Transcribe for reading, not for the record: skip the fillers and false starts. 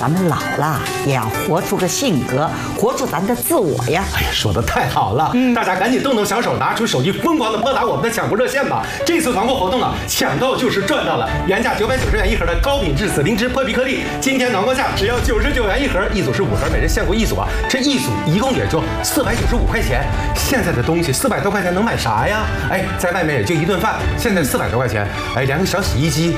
咱们老了也要活出个性格，活出咱的自我呀。 哎呀，说的太好了，大家赶紧动动小手，拿出手机，疯狂的拨打我们的抢购热线吧！这次团购活动啊，抢到就是赚到了，原价990元一盒的高品质紫灵芝破皮颗粒，今天团购价只要99元一盒，一组是5盒，每人限购一组啊，这一组一共也就495块钱。现在的东西400多块钱能买啥呀？哎，在外面也就一顿饭，现在400多块钱，哎，连个小洗衣机。